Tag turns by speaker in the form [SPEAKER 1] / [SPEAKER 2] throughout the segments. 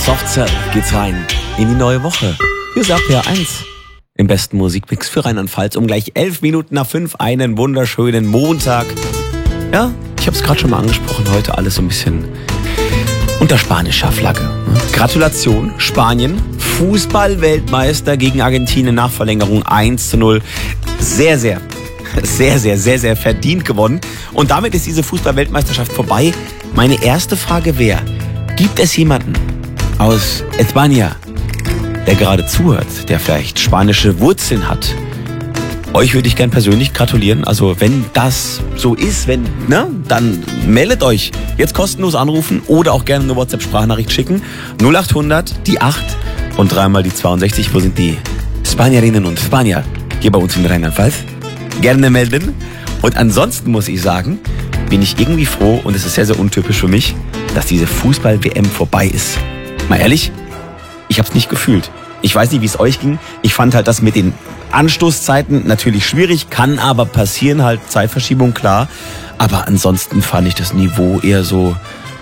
[SPEAKER 1] Soft Cell geht's rein in die neue Woche. Hier ist RPR 1 im besten Musikmix für Rheinland-Pfalz um gleich 11 Minuten nach 5. Einen wunderschönen Montag. Ja, ich habe es gerade schon mal angesprochen, heute alles so ein bisschen unter spanischer Flagge. Gratulation, Spanien, Fußball-Weltmeister gegen Argentinien nach Verlängerung 1:0. Sehr verdient gewonnen. Und damit ist diese Fußball-Weltmeisterschaft vorbei. Meine erste Frage wäre, gibt es jemanden aus España, der gerade zuhört, der vielleicht spanische Wurzeln hat? Euch würde ich gern persönlich gratulieren. Also wenn das so ist, dann meldet euch. Jetzt kostenlos anrufen oder auch gerne eine WhatsApp-Sprachnachricht schicken. 0800 die 8 und dreimal die 62. Wo sind die Spanierinnen und Spanier hier bei uns in Rheinland-Pfalz? Gerne melden. Und ansonsten muss ich sagen, bin ich irgendwie froh, und es ist sehr, sehr untypisch für mich, dass diese Fußball-WM vorbei ist. Mal ehrlich, ich habe es nicht gefühlt. Ich weiß nicht, wie es euch ging. Ich fand halt das mit den Anstoßzeiten natürlich schwierig, kann aber passieren, halt Zeitverschiebung, klar. Aber ansonsten fand ich das Niveau eher so,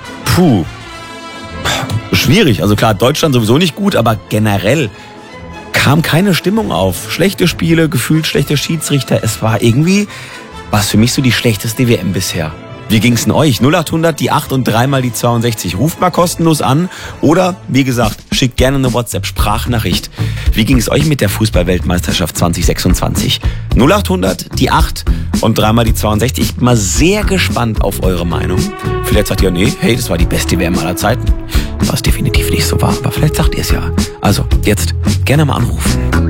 [SPEAKER 1] schwierig. Also klar, Deutschland sowieso nicht gut, aber generell kam keine Stimmung auf. Schlechte Spiele, gefühlt schlechte Schiedsrichter. Es war irgendwie, was für mich so die schlechteste WM bisher. Wie ging's denn euch? 0800 die 8 und dreimal die 62. Ruft mal kostenlos an oder, wie gesagt, schickt gerne eine WhatsApp-Sprachnachricht. Wie ging es euch mit der Fußball-Weltmeisterschaft 2026? 0800 die 8 und dreimal die 62. Ich bin mal sehr gespannt auf eure Meinung. Vielleicht sagt ihr, nee, hey, das war die beste WM aller Zeiten. Was definitiv nicht so war, aber vielleicht sagt ihr es ja. Also, jetzt gerne mal anrufen.